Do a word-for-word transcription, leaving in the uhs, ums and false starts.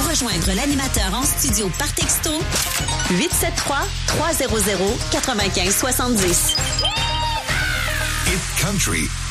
rejoindre l'animateur en studio par texto huit sept trois, trois zéro zéro, neuf cinq six zéro. Hit Country